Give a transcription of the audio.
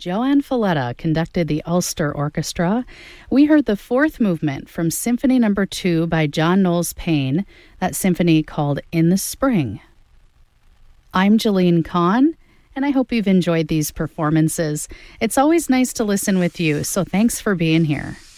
Joanne Falletta conducted the Ulster Orchestra. We heard the fourth movement from Symphony No. 2 by John Knowles Payne, that symphony called In the Spring. I'm Jeline Kahn, and I hope you've enjoyed these performances. It's always nice to listen with you, so thanks for being here.